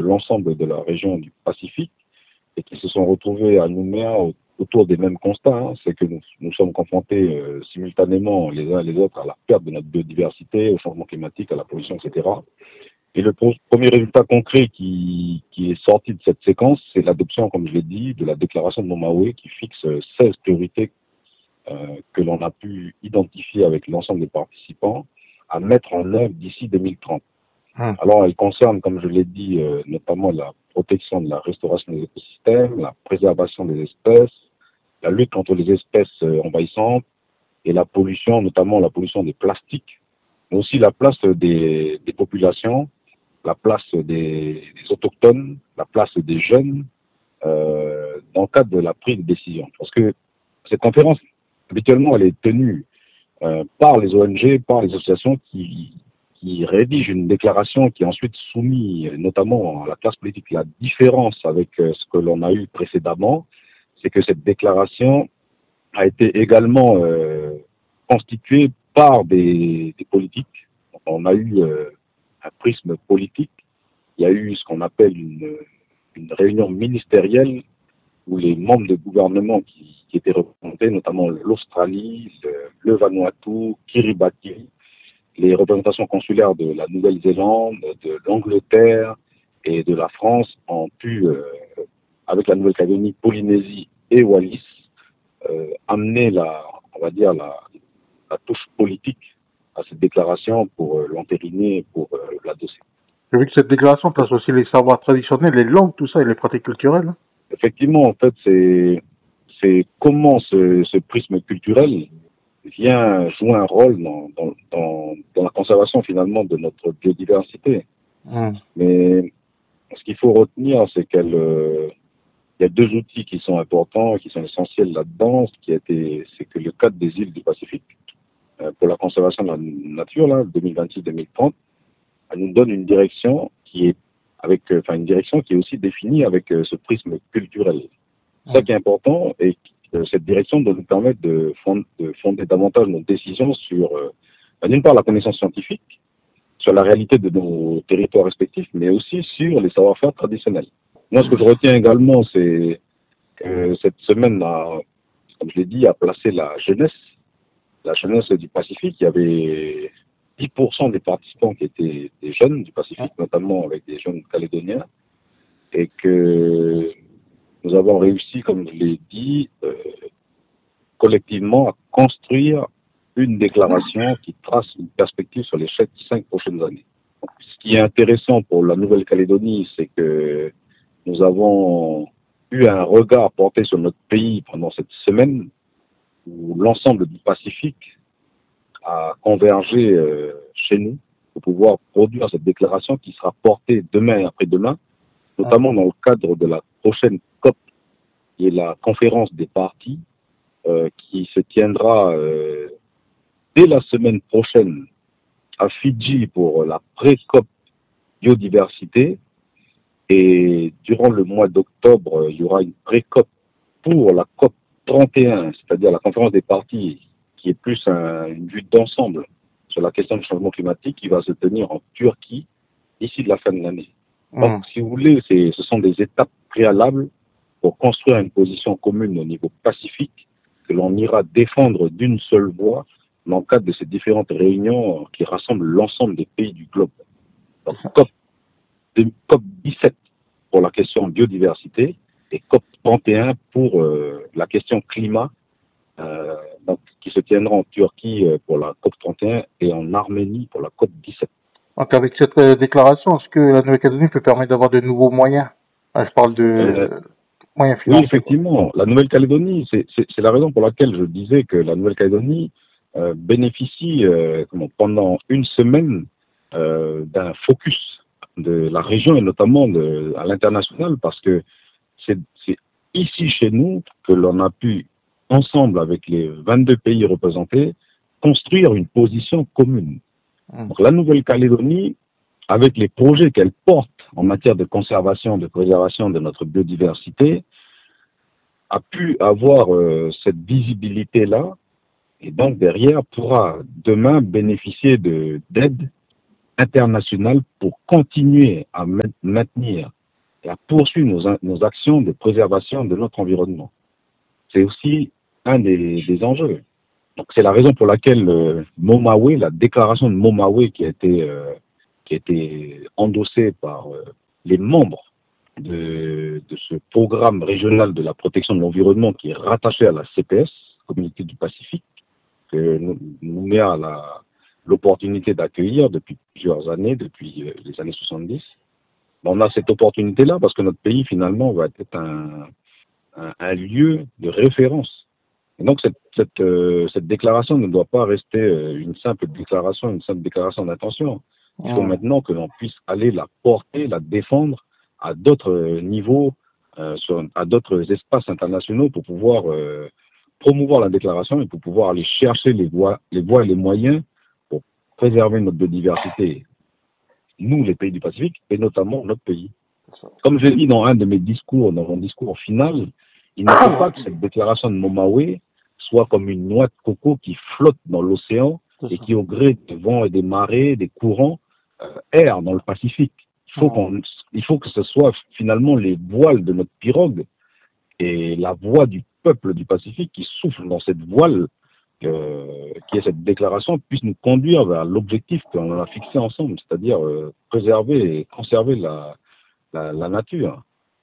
l'ensemble de la région du Pacifique et qui se sont retrouvés à Nouméa autour des mêmes constats. Hein. C'est que nous sommes confrontés simultanément les uns et les autres à la perte de notre biodiversité, au changement climatique, à la pollution, etc. Et le premier résultat concret qui est sorti de cette séquence, c'est l'adoption, comme je l'ai dit, de la déclaration de Momawe qui fixe 16 priorités que l'on a pu identifier avec l'ensemble des participants à mettre en œuvre d'ici 2030. Alors, elle concerne, comme je l'ai dit, notamment la protection de la restauration des écosystèmes, la préservation des espèces, la lutte contre les espèces envahissantes et la pollution, notamment la pollution des plastiques, mais aussi la place des populations, la place des autochtones, la place des jeunes dans le cadre de la prise de décision. Parce que cette conférence, habituellement, elle est tenue par les ONG, par les associations qui rédigent une déclaration qui est ensuite soumise notamment à la classe politique. La différence avec ce que l'on a eu précédemment, c'est que cette déclaration a été également constituée par des politiques. On a eu un prisme politique. Il y a eu ce qu'on appelle une réunion ministérielle où les membres de gouvernement qui étaient représentés, notamment l'Australie, le Vanuatu, Kiribati, les représentations consulaires de la Nouvelle-Zélande, de l'Angleterre et de la France ont pu, avec la Nouvelle-Calédonie, Polynésie et Wallis, amener on va dire la touche politique à cette déclaration pour l'entériner, pour l'adosser. J'ai vu que cette déclaration place aussi les savoirs traditionnels, les langues, tout ça, et les pratiques culturelles. Effectivement, en fait, c'est comment ce prisme culturel vient jouer un rôle dans la conservation finalement de notre biodiversité. Mais ce qu'il faut retenir, c'est qu'il y a deux outils qui sont importants, qui sont essentiels là-dedans. C'est que le cadre des îles du Pacifique pour la conservation de la nature, là, 2026-2030, elle nous donne une direction qui est une direction qui est aussi définie avec ce prisme culturel. C'est ça qui est important et cette direction doit nous permettre de fonder davantage nos décisions sur, d'une part, la connaissance scientifique, sur la réalité de nos territoires respectifs, mais aussi sur les savoir-faire traditionnels. Moi, ce que je retiens également, c'est que cette semaine, comme je l'ai dit, a placé la jeunesse du Pacifique. Il y avait 10% des participants qui étaient des jeunes du Pacifique, notamment avec des jeunes calédoniens, et que nous avons réussi, comme je l'ai dit, collectivement à construire une déclaration qui trace une perspective sur les 5 prochaines années. Donc, ce qui est intéressant pour la Nouvelle-Calédonie, c'est que nous avons eu un regard porté sur notre pays pendant cette semaine où l'ensemble du Pacifique a convergé chez nous pour pouvoir produire cette déclaration qui sera portée demain et après-demain, notamment dans le cadre de la prochaine COP, qui est la conférence des parties, qui se tiendra dès la semaine prochaine à Fidji pour la pré-COP biodiversité. Et durant le mois d'octobre, il y aura une pré-COP pour la COP 31, c'est-à-dire la conférence des parties, qui est plus une vue d'ensemble sur la question du changement climatique, qui va se tenir en Turquie d'ici de la fin de l'année. Donc, si vous voulez, ce sont des étapes préalables pour construire une position commune au niveau pacifique que l'on ira défendre d'une seule voix dans le cadre de ces différentes réunions qui rassemblent l'ensemble des pays du globe. Donc, COP 17 pour la question biodiversité et COP 31 pour la question climat, donc, qui se tiendra en Turquie pour la COP 31 et en Arménie pour la COP 17. Donc, avec cette déclaration, est-ce que la Nouvelle-Calédonie peut permettre d'avoir de nouveaux moyens? Je parle de moyens financiers. Oui, effectivement. La Nouvelle-Calédonie, c'est la raison pour laquelle je disais que la Nouvelle-Calédonie bénéficie pendant une semaine d'un focus de la région et notamment à l'international, parce que c'est ici chez nous que l'on a pu, ensemble avec les 22 pays représentés, construire une position commune. Donc, la Nouvelle-Calédonie, avec les projets qu'elle porte en matière de conservation, de préservation de notre biodiversité, a pu avoir cette visibilité-là et donc derrière pourra demain bénéficier d'aide internationale pour continuer à maintenir et à poursuivre nos actions de préservation de notre environnement. C'est aussi un des enjeux. Donc c'est la raison pour laquelle Momawe, la déclaration de Momawe qui a été endossée par les membres de ce programme régional de la protection de l'environnement qui est rattaché à la CPS, Communauté du Pacifique, que Nouméa a l'opportunité d'accueillir depuis plusieurs années, depuis les années 70. On a cette opportunité-là parce que notre pays, finalement, va être un lieu de référence. Et donc, cette déclaration ne doit pas rester une simple déclaration d'intention. Il faut maintenant que l'on puisse aller la porter, la défendre à d'autres niveaux, à d'autres espaces internationaux pour pouvoir promouvoir la déclaration et pour pouvoir aller chercher les voies et les moyens pour préserver notre biodiversité, nous, les pays du Pacifique, et notamment notre pays. Comme je l'ai dit dans mon discours final, il ne faut pas que cette déclaration de Momawe soit comme une noix de coco qui flotte dans l'océan et qui, au gré des vents et des marées, des courants, erre dans le Pacifique. Il faut que ce soit finalement les voiles de notre pirogue et la voix du peuple du Pacifique qui souffle dans cette voile, qui est cette déclaration, puisse nous conduire vers l'objectif qu'on a fixé ensemble, c'est-à-dire préserver et conserver la nature.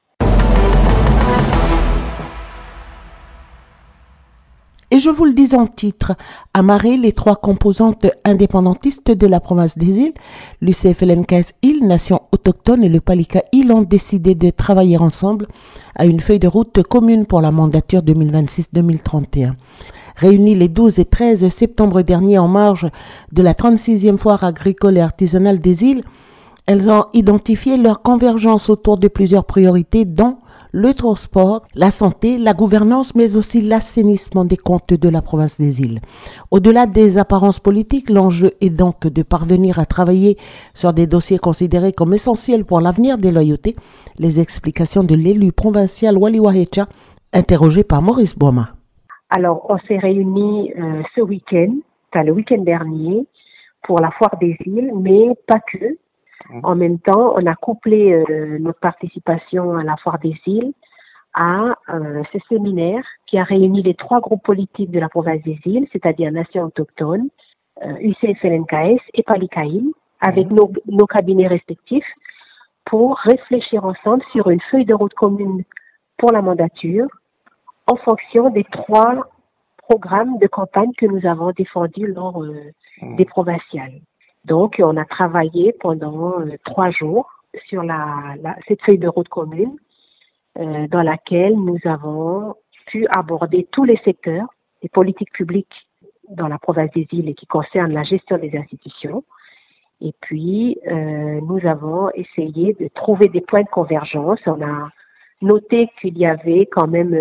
Et je vous le dis en titre, à Maré, les trois composantes indépendantistes de la province des îles, l'UCFLNKS îles, Nation autochtone et le Palika îles ont décidé de travailler ensemble à une feuille de route commune pour la mandature 2026-2031. Réunis les 12 et 13 septembre dernier en marge de la 36e foire agricole et artisanale des îles, elles ont identifié leur convergence autour de plusieurs priorités dont le transport, la santé, la gouvernance, mais aussi l'assainissement des comptes de la province des îles. Au-delà des apparences politiques, l'enjeu est donc de parvenir à travailler sur des dossiers considérés comme essentiels pour l'avenir des loyautés. Les explications de l'élu provincial Wali Wahecha, interrogé par Maurice Boima. Alors, on s'est réunis ce week-end, le week-end dernier, pour la foire des îles, mais pas que. En même temps, on a couplé notre participation à la foire des îles à ce séminaire qui a réuni les trois groupes politiques de la province des îles, c'est-à-dire Nation autochtone, UCFLNKS et Palika îles, avec nos cabinets respectifs, pour réfléchir ensemble sur une feuille de route commune pour la mandature en fonction des trois programmes de campagne que nous avons défendus lors des provinciales. Donc, on a travaillé pendant 3 jours sur cette feuille de route commune dans laquelle nous avons pu aborder tous les secteurs des politiques publiques dans la province des îles et qui concernent la gestion des institutions. Et puis, nous avons essayé de trouver des points de convergence. On a noté qu'il y avait quand même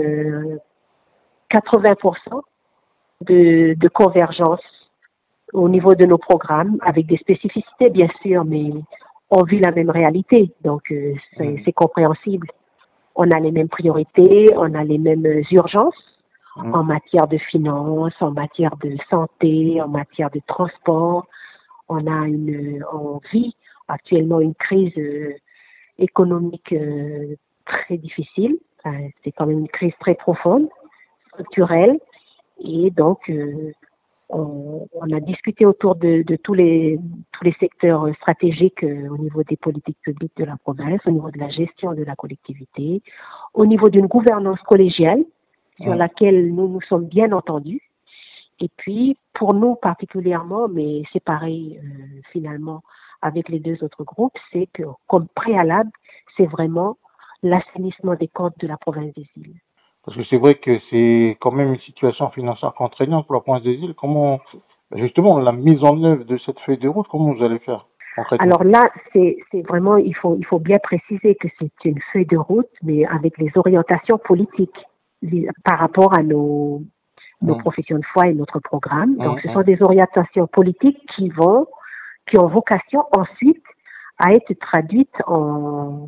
80% de convergence au niveau de nos programmes, avec des spécificités bien sûr, mais on vit la même réalité, donc c'est compréhensible. On a les mêmes priorités, on a les mêmes urgences en matière de finances, en matière de santé, en matière de transport. On vit actuellement une crise économique très difficile. C'est quand même une crise très profonde, structurelle, et donc on a discuté autour de tous les secteurs stratégiques au niveau des politiques publiques de la province, au niveau de la gestion de la collectivité, au niveau d'une gouvernance collégiale sur laquelle nous nous sommes bien entendus. Et puis, pour nous particulièrement, mais c'est pareil finalement avec les deux autres groupes, c'est que comme préalable, c'est vraiment l'assainissement des comptes de la province des îles. Parce que c'est vrai que c'est quand même une situation financière contraignante pour la province des îles. Comment, justement, la mise en œuvre de cette feuille de route, comment vous allez faire concrètement? Alors là, c'est vraiment, il faut bien préciser que c'est une feuille de route, mais avec les orientations politiques par rapport à nos professions de foi et notre programme. Donc, ce sont des orientations politiques qui ont vocation ensuite à être traduites en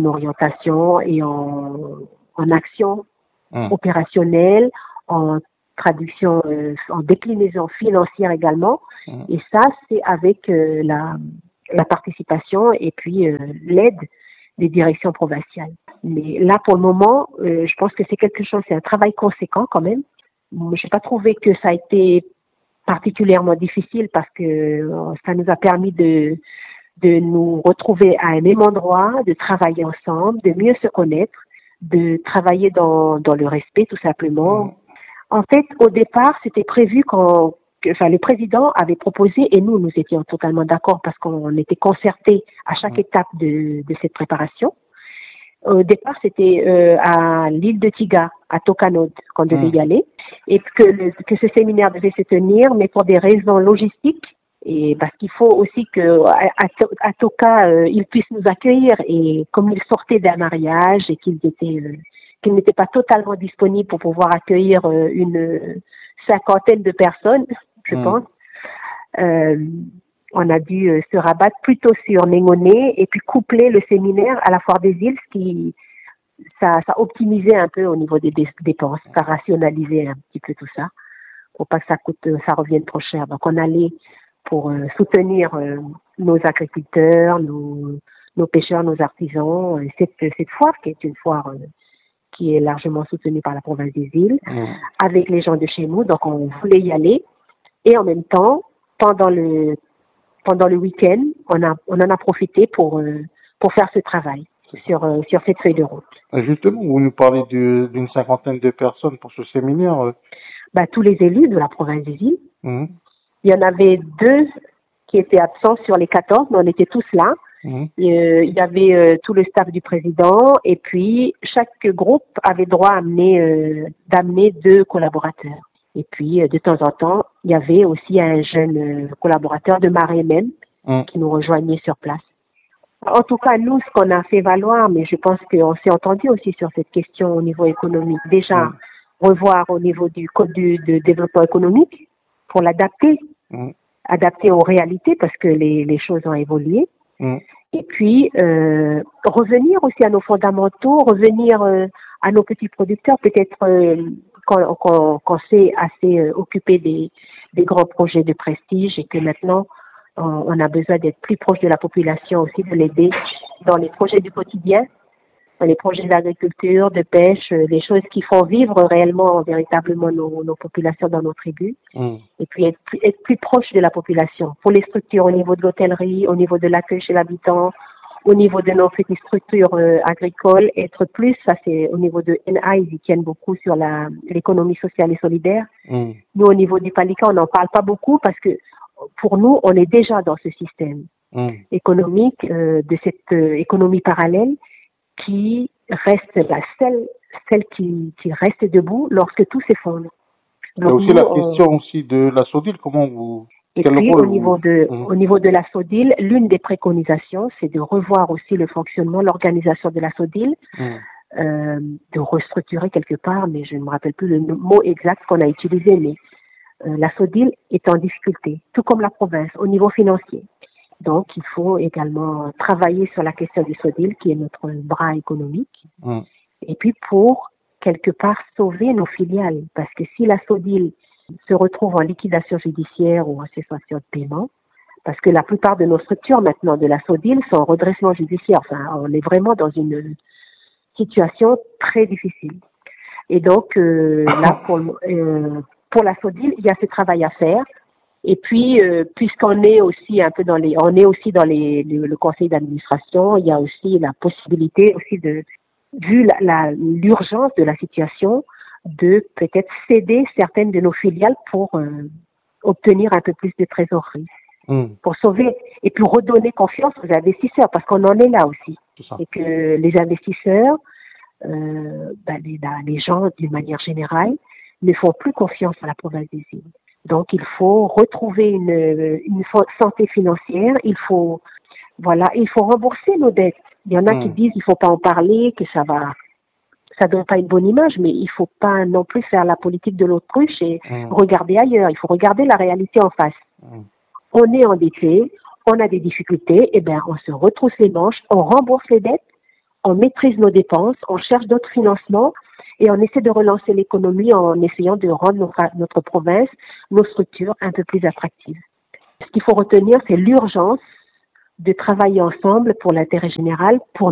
orientation et en action opérationnelle, en traduction en déclinaison financière également. Et ça, c'est avec la participation et puis l'aide des directions provinciales. Mais là, pour le moment, je pense que c'est un travail conséquent quand même. Je n'ai pas trouvé que ça a été particulièrement difficile parce que ça nous a permis de nous retrouver à un même endroit, de travailler ensemble, de mieux se connaître, de travailler dans le respect tout simplement. En fait, au départ, c'était prévu le président avait proposé et nous étions totalement d'accord parce qu'on était concertés à chaque étape de cette préparation. Au départ, c'était à l'île de Tiga, à Tokanod, qu'on devait y aller, et que ce séminaire devait se tenir, mais pour des raisons logistiques, et parce qu'il faut aussi que à Toka, ils puissent nous accueillir, et comme ils sortaient d'un mariage et qu'ils n'étaient pas totalement disponibles pour pouvoir accueillir une cinquantaine de personnes, je pense. On a dû se rabattre plutôt sur Négoné et puis coupler le séminaire à la Foire des Îles, ce qui ça optimisait un peu au niveau des dépenses, ça rationalisait un petit peu tout ça pour pas que ça revienne trop cher. Donc on allait pour soutenir nos agriculteurs, nos pêcheurs, nos artisans. Cette foire qui est une foire qui est largement soutenue par la province des Îles, avec les gens de chez nous. Donc on voulait y aller et en même temps pendant le week-end, on en a profité pour faire ce travail sur cette feuille de route. Justement, vous nous parlez d'une cinquantaine de personnes pour ce séminaire. Tous les élus de la province des Îles. Il y en avait 2 qui étaient absents sur les 14, mais on était tous là. Il y avait tout le staff du président et puis chaque groupe avait droit d'amener 2 collaborateurs. Et puis, de temps en temps, il y avait aussi un jeune collaborateur de Marais même qui nous rejoignait sur place. En tout cas, nous, ce qu'on a fait valoir, mais je pense qu'on s'est entendu aussi sur cette question au niveau économique. Déjà, revoir au niveau du code de développement économique pour l'adapter, adapter aux réalités parce que les choses ont évolué. Et puis, revenir aussi à nos fondamentaux, revenir à nos petits producteurs, peut-être qu'on s'est assez occupé des grands projets de prestige et que maintenant, on a besoin d'être plus proche de la population aussi, de l'aider dans les projets du quotidien, dans les projets d'agriculture, de pêche, les choses qui font vivre réellement, véritablement nos populations dans nos tribus. Et puis être plus proche de la population pour les structures au niveau de l'hôtellerie, au niveau de l'accueil chez l'habitant, au niveau de nos petites structures agricoles, être plus, ça c'est au niveau de NA, ils y tiennent beaucoup sur l'économie sociale et solidaire. Nous, au niveau du Palika, on n'en parle pas beaucoup parce que pour nous, on est déjà dans ce système économique, de cette économie parallèle qui reste celle qui reste debout lorsque tout s'effondre. Il y a aussi la question aussi de la SODIL, comment vous... Et puis, au niveau de la SODIL, l'une des préconisations, c'est de revoir aussi le fonctionnement, l'organisation de la SODIL, de restructurer quelque part, mais je ne me rappelle plus le mot exact qu'on a utilisé, mais la SODIL est en difficulté, tout comme la province, au niveau financier. Donc, il faut également travailler sur la question du SODIL, qui est notre bras économique, et puis pour, quelque part, sauver nos filiales, parce que si la SODIL se retrouve en liquidation judiciaire ou en cessation de paiement, parce que la plupart de nos structures maintenant de la SODIL sont en redressement judiciaire. Enfin, on est vraiment dans une situation très difficile. Et donc, là, pour la SODIL, il y a ce travail à faire. Et puis, puisqu'on est aussi un peu le conseil d'administration, il y a aussi la possibilité aussi vu l'urgence de la situation, de peut-être céder certaines de nos filiales pour obtenir un peu plus de trésorerie, pour sauver et puis redonner confiance aux investisseurs, parce qu'on en est là aussi. Et que les investisseurs, les gens d'une manière générale, ne font plus confiance à la province des Îles. Donc il faut retrouver une santé financière, il faut rembourser nos dettes. Il y en a qui disent il faut pas en parler, que ça donne pas une bonne image, mais il faut pas non plus faire la politique de l'autruche et regarder ailleurs. Il faut regarder la réalité en face. On est endetté, on a des difficultés, on se retrousse les manches, on rembourse les dettes, on maîtrise nos dépenses, on cherche d'autres financements Et on essaie de relancer l'économie en essayant de rendre notre province, nos structures un peu plus attractives. Ce qu'il faut retenir, c'est l'urgence de travailler ensemble pour l'intérêt général, pour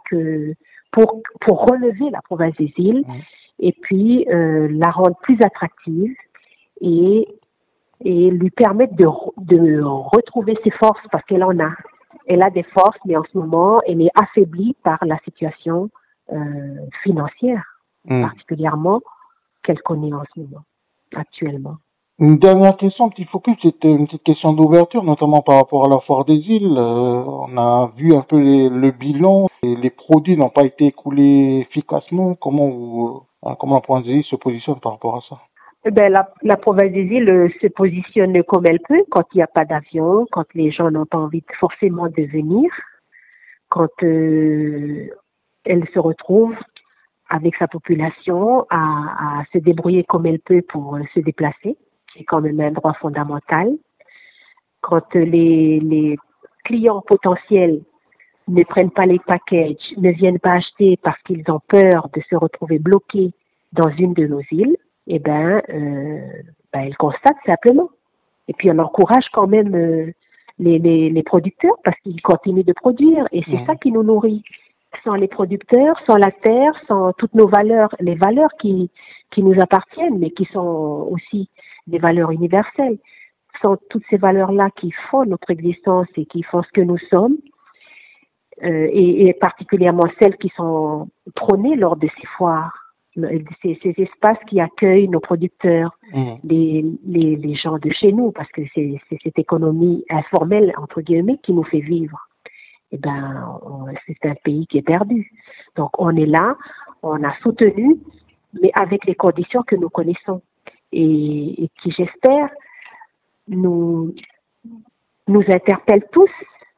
relever la province des îles et puis la rendre plus attractive et lui permettre de retrouver ses forces, parce qu'elle en a. Elle a des forces, mais en ce moment, elle est affaiblie par la situation financière, particulièrement qu'elle connaît en ce moment, actuellement. Une dernière question, petit focus, c'était une petite question d'ouverture, notamment par rapport à la foire des îles. On a vu un peu le bilan, et les produits n'ont pas été écoulés efficacement. Comment la province des îles se positionne par rapport à ça? La province des îles se positionne comme elle peut, quand il n'y a pas d'avion, quand les gens n'ont pas envie forcément de venir, quand elle se retrouve avec sa population à se débrouiller comme elle peut pour se déplacer, qui est quand même un droit fondamental. Quand les clients potentiels ne prennent pas les packages, ne viennent pas acheter parce qu'ils ont peur de se retrouver bloqués dans une de nos îles, elle constate simplement. Et puis on encourage quand même les producteurs parce qu'ils continuent de produire et c'est ça qui nous nourrit. Sans les producteurs, sans la terre, sans toutes nos valeurs, les valeurs qui nous appartiennent mais qui sont aussi des valeurs universelles, sans toutes ces valeurs-là qui font notre existence et qui font ce que nous sommes, et particulièrement celles qui sont prônées lors de ces foires, ces espaces qui accueillent nos producteurs, les gens de chez nous, parce que c'est cette économie informelle, entre guillemets, qui nous fait vivre. C'est un pays qui est perdu. Donc on est là, on a soutenu, mais avec les conditions que nous connaissons et qui, j'espère, nous interpellent tous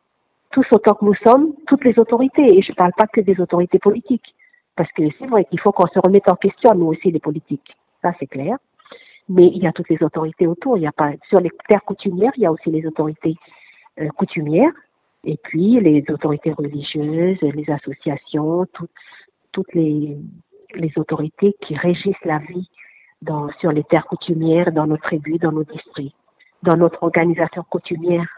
autant que nous sommes, toutes les autorités. Et je ne parle pas que des autorités politiques. Parce que c'est vrai qu'il faut qu'on se remette en question, nous aussi, les politiques. Ça, c'est clair. Mais il y a toutes les autorités autour. Il y a pas, sur les terres coutumières, il y a aussi les autorités coutumières. Et puis, les autorités religieuses, les associations, toutes les autorités qui régissent la vie sur les terres coutumières, dans nos tribus, dans nos districts, dans notre organisation coutumière,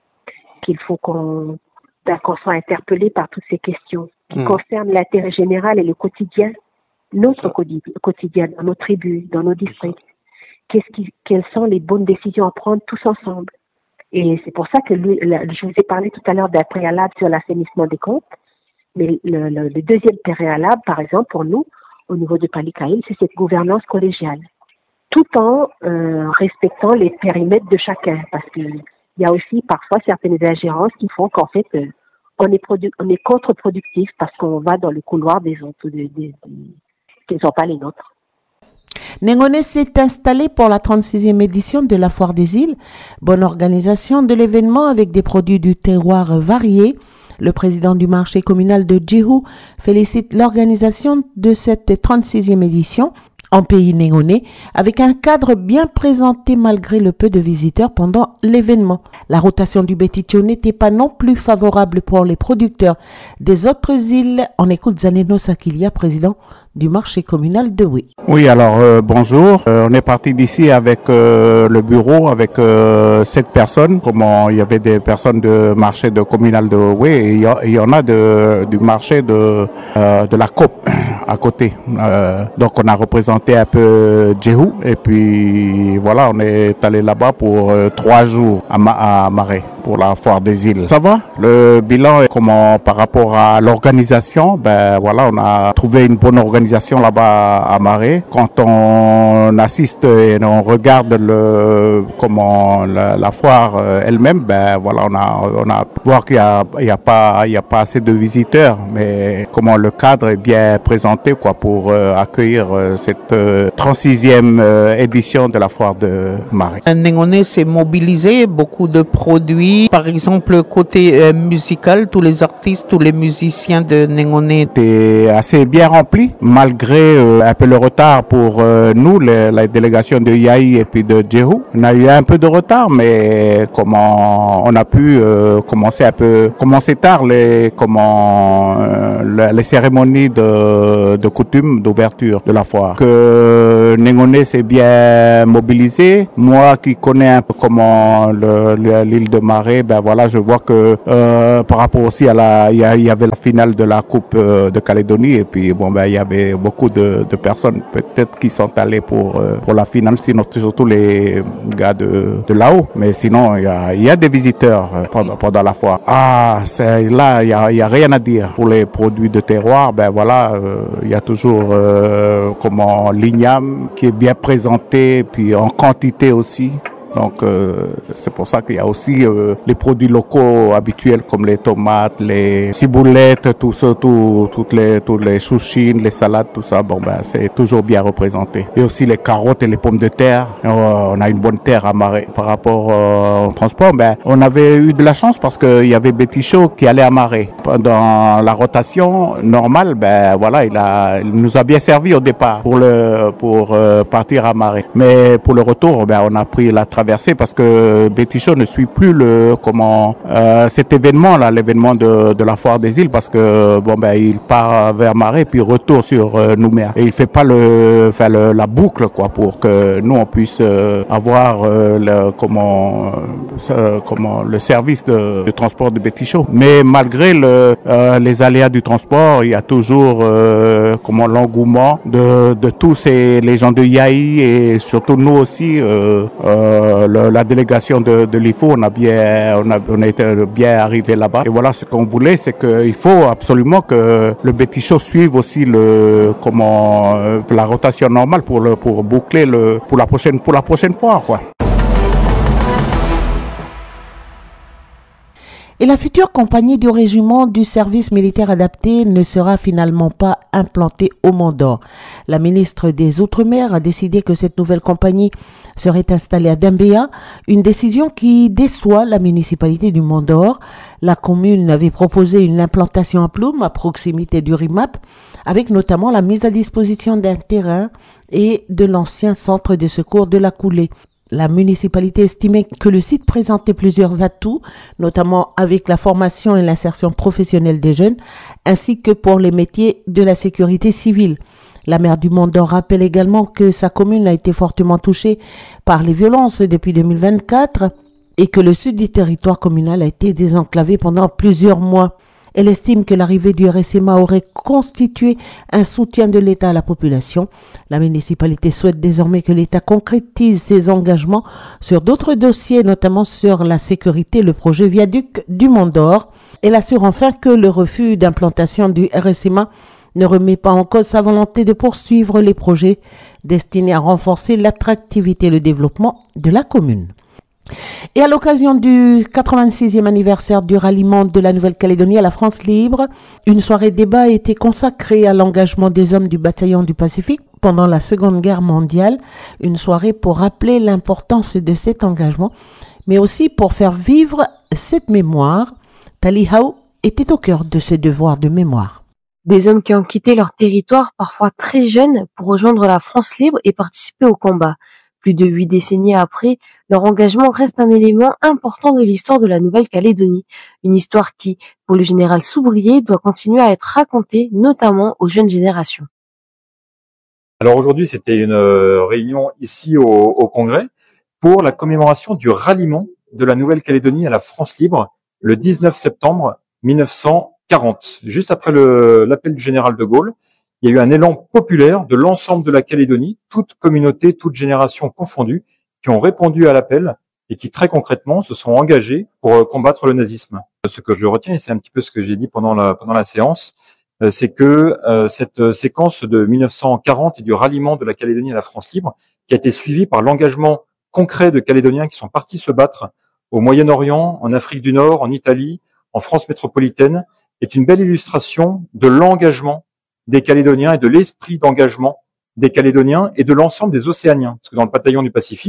qu'il faut qu'on soit interpellé par toutes ces questions qui concernent l'intérêt général et le quotidien, notre quotidien, dans nos tribus, dans nos districts. Quelles sont les bonnes décisions à prendre tous ensemble. Et c'est pour ça que je vous ai parlé tout à l'heure d'un préalable sur l'assainissement des comptes. Mais le deuxième préalable, par exemple, pour nous, au niveau de Palika Île, c'est cette gouvernance collégiale. Tout en respectant les périmètres de chacun. Parce qu'il y a aussi parfois certaines ingérences qui font qu'en fait, on est contre-productif parce qu'on va dans le couloir des autres, qui ne sont pas les nôtres. Nengone s'est installé pour la 36e édition de la Foire des Îles. Bonne organisation de l'événement avec des produits du terroir variés. Le président du marché communal de Djihou félicite l'organisation de cette 36e édition en pays Nengone avec un cadre bien présenté malgré le peu de visiteurs pendant l'événement. La rotation du Béticho n'était pas non plus favorable pour les producteurs des autres îles. On écoute Zaneno Sakilia, président du marché communal de Wé. Oui, alors bonjour. On est parti d'ici avec le bureau, avec 7 personnes. Comment il y avait des personnes de marché de communal de Wé et il y en a du marché de la COP à côté. Donc on a représenté un peu Djihou et puis voilà, on est allé là-bas pour 3 jours à Marais pour la foire des îles. Ça va? Le bilan est comment par rapport à l'organisation? Ben voilà, on a trouvé une bonne organisation là-bas à Marais. Quand on assiste et on regarde la foire elle-même, ben voilà, on a voir qu'il y a pas assez de visiteurs, mais comment le cadre est bien présenté quoi pour accueillir cette 36e édition de la foire de Marais. Nengone s'est mobilisé, beaucoup de produits Yaï. Par exemple, côté musical, tous les artistes, tous les musiciens de Nengone étaient assez bien remplis, malgré un peu le retard pour nous, la délégation de Yaï et puis de Djehu. On a eu un peu de retard, mais comment on a pu commencer tard les cérémonies de coutume d'ouverture de la foire. Que Nengone s'est bien mobilisé. Moi qui connais un peu comment l'île de Marais, ben voilà, je vois que par rapport aussi à il y avait la finale de la Coupe de Calédonie et puis bon ben il y avait beaucoup de personnes peut-être qui sont allées pour la finale, sinon surtout les gars de là-haut. Mais sinon il y a des visiteurs pendant la foire. Là il y a rien à dire pour les produits de terroir. Ben voilà, il y a toujours l'igname qui est bien présenté, puis en quantité aussi. Donc c'est pour ça qu'il y a aussi les produits locaux habituels comme les tomates, les ciboulettes, toutes les chouchines, les salades, tout ça. Bon ben c'est toujours bien représenté. Et aussi les carottes et les pommes de terre. On a une bonne terre à Marais. Par rapport au transport, ben on avait eu de la chance parce qu'il y avait Bétichot qui allait à Marais. Pendant la rotation normale, ben voilà, il nous a bien servi au départ pour partir à Marais. Mais pour le retour, ben on a pris la traversée parce que Bétichot ne suit plus cet événement là, l'événement de la foire des îles, parce que bon ben il part vers Marais puis retour sur Nouméa et il fait pas la boucle quoi pour que nous on puisse avoir le service de transport de Bétichot. Mais malgré les aléas du transport, il y a toujours l'engouement de tous les gens de Yaï et surtout nous aussi. La délégation de l'IFO, on a été bien arrivé là-bas. Et voilà, ce qu'on voulait, c'est qu'il faut absolument que le Bétichot suive aussi la rotation normale pour boucler pour la prochaine fois, quoi. Et la future compagnie du régiment du service militaire adapté ne sera finalement pas implantée au Mont d'Or. La ministre des Outre-mer a décidé que cette nouvelle compagnie serait installée à Dembéa, une décision qui déçoit la municipalité du Mont d'Or. La commune avait proposé une implantation à Ploum, à proximité du RIMAP, avec notamment la mise à disposition d'un terrain et de l'ancien centre de secours de la Coulée. La municipalité estimait que le site présentait plusieurs atouts, notamment avec la formation et l'insertion professionnelle des jeunes, ainsi que pour les métiers de la sécurité civile. La maire du Mont d'Or rappelle également que sa commune a été fortement touchée par les violences depuis 2024 et que le sud du territoire communal a été désenclavé pendant plusieurs mois. Elle estime que l'arrivée du RSMA aurait constitué un soutien de l'État à la population. La municipalité souhaite désormais que l'État concrétise ses engagements sur d'autres dossiers, notamment sur la sécurité et le projet viaduc du Mont d'Or. Elle assure enfin que le refus d'implantation du RSMA ne remet pas en cause sa volonté de poursuivre les projets destinés à renforcer l'attractivité et le développement de la commune. Et à l'occasion du 86e anniversaire du ralliement de la Nouvelle-Calédonie à la France libre, une soirée débat a été consacrée à l'engagement des hommes du bataillon du Pacifique pendant la Seconde Guerre mondiale, une soirée pour rappeler l'importance de cet engagement, mais aussi pour faire vivre cette mémoire. Tali Hau était au cœur de ce devoir de mémoire. Des hommes qui ont quitté leur territoire parfois très jeunes pour rejoindre la France libre et participer au combat. Plus de 8 décennies après, leur engagement reste un élément important de l'histoire de la Nouvelle-Calédonie. Une histoire qui, pour le général Soubrier, doit continuer à être racontée, notamment aux jeunes générations. Alors aujourd'hui, c'était une réunion ici au Congrès pour la commémoration du ralliement de la Nouvelle-Calédonie à la France libre le 19 septembre 1940. Juste après l'appel du général de Gaulle, il y a eu un élan populaire de l'ensemble de la Calédonie, toute communauté, toute génération confondue, qui ont répondu à l'appel et qui très concrètement se sont engagés pour combattre le nazisme. Ce que je retiens, et c'est un petit peu ce que j'ai dit pendant la séance, c'est que cette séquence de 1940 et du ralliement de la Calédonie à la France libre, qui a été suivie par l'engagement concret de Calédoniens qui sont partis se battre au Moyen-Orient, en Afrique du Nord, en Italie, en France métropolitaine, est une belle illustration de l'engagement des Calédoniens et de l'esprit d'engagement des Calédoniens et de l'ensemble des Océaniens. Parce que dans le bataillon du Pacifique,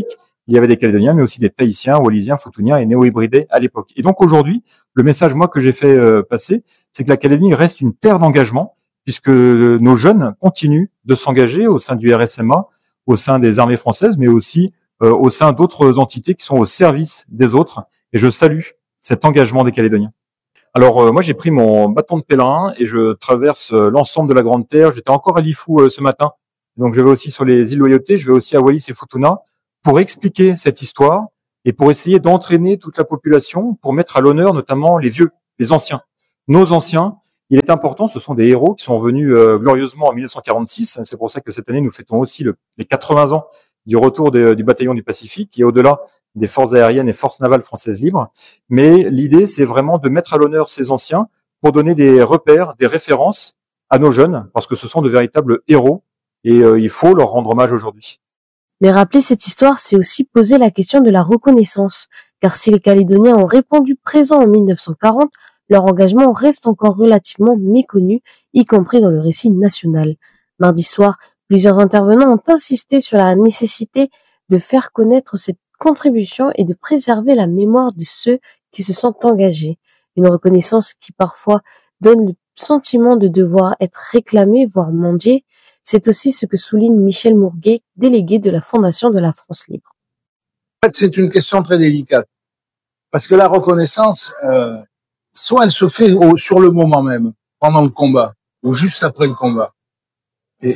il y avait des Calédoniens, mais aussi des Tahitiens, Wallisiens, Futuniens et Néo-Hybridés à l'époque. Et donc aujourd'hui, le message moi que j'ai fait passer, c'est que la Calédonie reste une terre d'engagement, puisque nos jeunes continuent de s'engager au sein du RSMA, au sein des armées françaises, mais aussi au sein d'autres entités qui sont au service des autres. Et je salue cet engagement des Calédoniens. Alors moi j'ai pris mon bâton de pèlerin et je traverse l'ensemble de la Grande Terre. J'étais encore à Lifou ce matin, donc je vais aussi sur les îles Loyauté, je vais aussi à Wallis et Futuna pour expliquer cette histoire et pour essayer d'entraîner toute la population, pour mettre à l'honneur notamment les vieux, les anciens, nos anciens. Il est important, ce sont des héros qui sont venus glorieusement en 1946. C'est pour ça que cette année nous fêtons aussi les 80 ans du retour du bataillon du Pacifique et au-delà des forces aériennes et forces navales françaises libres. Mais l'idée, c'est vraiment de mettre à l'honneur ces anciens pour donner des repères, des références à nos jeunes, parce que ce sont de véritables héros et il faut leur rendre hommage aujourd'hui. Mais rappeler cette histoire, c'est aussi poser la question de la reconnaissance, car si les Calédoniens ont répondu présent en 1940, leur engagement reste encore relativement méconnu, y compris dans le récit national. Mardi soir, plusieurs intervenants ont insisté sur la nécessité de faire connaître cette contribution et de préserver la mémoire de ceux qui se sont engagés. Une reconnaissance qui parfois donne le sentiment de devoir être réclamé, voire mendié. C'est aussi ce que souligne Michel Mourguet, délégué de la Fondation de la France Libre. En fait, c'est une question très délicate. Parce que la reconnaissance, soit elle se fait sur le moment même, pendant le combat, ou juste après le combat. Et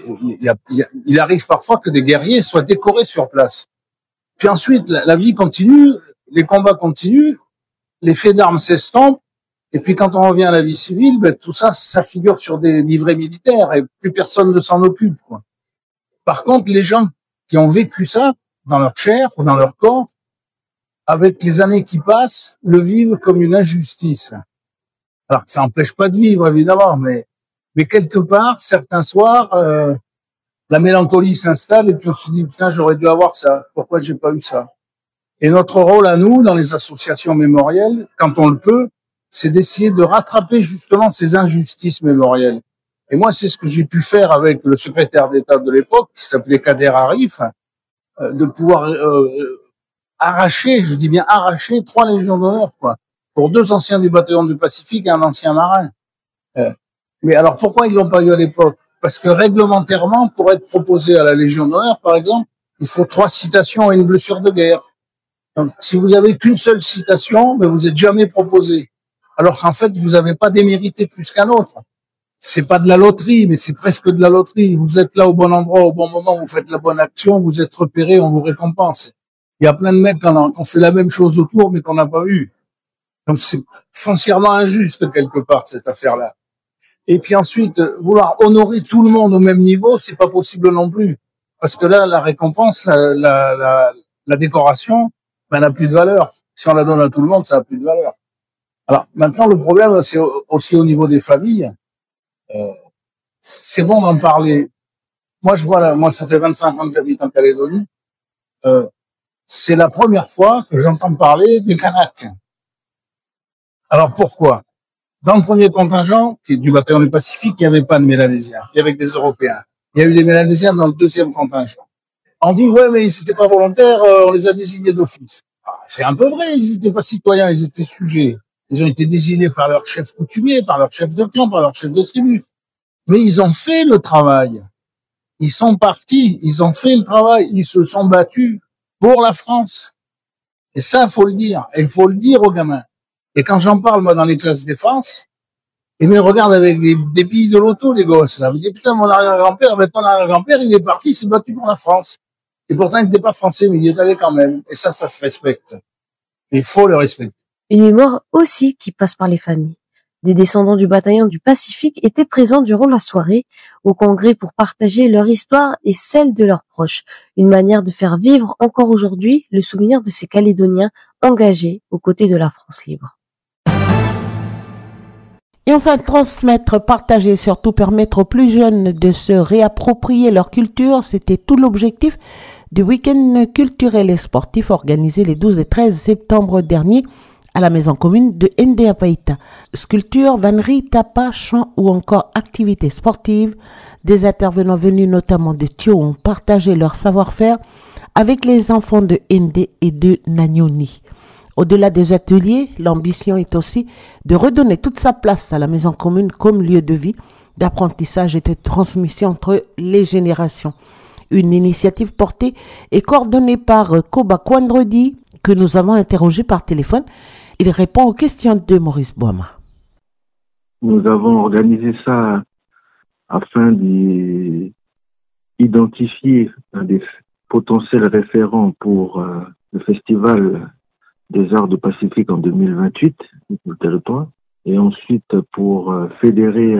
il arrive parfois que des guerriers soient décorés sur place. Puis ensuite, la vie continue, les combats continuent, les faits d'armes s'estompent, et puis quand on revient à la vie civile, tout ça, ça figure sur des livrets militaires, et plus personne ne s'en occupe, quoi. Par contre, les gens qui ont vécu ça, dans leur chair ou dans leur corps, avec les années qui passent, le vivent comme une injustice. Alors, ça n'empêche pas de vivre, évidemment, mais quelque part, certains soirs, la mélancolie s'installe et puis on se dit, putain, j'aurais dû avoir ça. Pourquoi j'ai pas eu ça? Et notre rôle à nous, dans les associations mémorielles, quand on le peut, c'est d'essayer de rattraper justement ces injustices mémorielles. Et moi, c'est ce que j'ai pu faire avec le secrétaire d'État de l'époque, qui s'appelait Kader Arif, de pouvoir arracher, je dis bien arracher, 3 légions d'honneur, quoi, pour 2 anciens du bataillon du Pacifique et un ancien marin. Mais alors, pourquoi ils l'ont pas eu à l'époque? Parce que réglementairement, pour être proposé à la Légion d'honneur, par exemple, il faut 3 citations et une blessure de guerre. Donc, si vous avez qu'une seule citation, vous êtes jamais proposé. Alors qu'en fait, vous n'avez pas démérité plus qu'un autre. C'est pas de la loterie, mais c'est presque de la loterie. Vous êtes là au bon endroit, au bon moment, vous faites la bonne action, vous êtes repéré, on vous récompense. Il y a plein de mecs qui ont fait la même chose autour, mais qu'on n'a pas eu. Donc, c'est foncièrement injuste, quelque part, cette affaire-là. Et puis ensuite, vouloir honorer tout le monde au même niveau, c'est pas possible non plus. Parce que là, la récompense, la décoration, n'a plus de valeur. Si on la donne à tout le monde, ça n'a plus de valeur. Alors, maintenant, le problème, c'est aussi au niveau des familles. C'est bon d'en parler. Moi, je vois là, moi, ça fait 25 ans que j'habite en Calédonie. C'est la première fois que j'entends parler des Kanaks. Alors, pourquoi? Dans le premier contingent, qui est du bataillon du Pacifique, il n'y avait pas de Mélanésiens. Il y avait que des Européens. Il y a eu des Mélanésiens dans le deuxième contingent. On dit, ouais, mais ils n'étaient pas volontaires, on les a désignés d'office. C'est un peu vrai, ils n'étaient pas citoyens, ils étaient sujets. Ils ont été désignés par leur chef coutumier, par leur chef de clan, par leur chef de tribu. Mais ils ont fait le travail. Ils sont partis, ils ont fait le travail, ils se sont battus pour la France. Et ça, il faut le dire. Et il faut le dire aux gamins. Et quand j'en parle, moi, dans les classes défense, ils me regardent avec des billes de loto, les gosses, là. Ils me disent, putain, mon arrière-grand-père, ton arrière-grand-père, il est parti, il s'est battu pour la France. Et pourtant, il n'était pas français, mais il y est allé quand même. Et ça se respecte. Il faut le respecter. Une mémoire aussi qui passe par les familles. Des descendants du bataillon du Pacifique étaient présents durant la soirée au congrès pour partager leur histoire et celle de leurs proches. Une manière de faire vivre encore aujourd'hui le souvenir de ces Calédoniens engagés aux côtés de la France libre. Et enfin, transmettre, partager, surtout permettre aux plus jeunes de se réapproprier leur culture, c'était tout l'objectif du week-end culturel et sportif organisé les 12 et 13 septembre dernier à la maison commune de Ndéapaïta. Sculpture, vannerie, tapas, chant ou encore activités sportives. Des intervenants venus notamment de Thio ont partagé leur savoir-faire avec les enfants de Ndé et de Nanyoni. Au-delà des ateliers, l'ambition est aussi de redonner toute sa place à la maison commune comme lieu de vie, d'apprentissage et de transmission entre les générations. Une initiative portée et coordonnée par Koba Kwandredi, que nous avons interrogé par téléphone. Il répond aux questions de Maurice Boama. Nous avons organisé ça afin d'identifier des potentiels référents pour le festival des Arts du Pacifique en 2028, le territoire, et ensuite pour fédérer